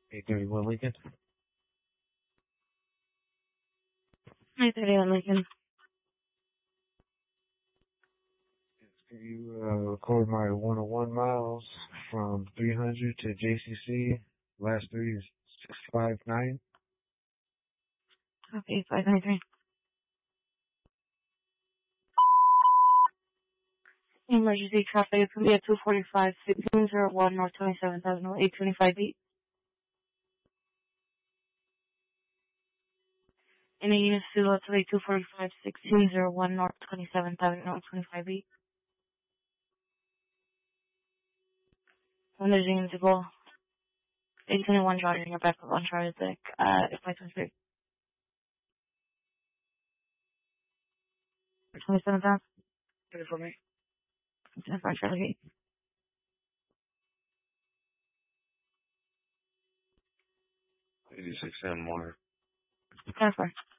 831 Lincoln. 831 Lincoln. Can you record my 101 miles from 300 to JCC? Last three is 659. Copy, 593. Emergency traffic is going to be at 245, 1601 North 27,000, 825 feet. In a unit to lot today, 245, 1601 North 27,000, 25 feet. When there's a unit to go, 821 charging your backup on charge deck at 523. 27,000. Get it for me. 25 Charlie. 86 and more. 24.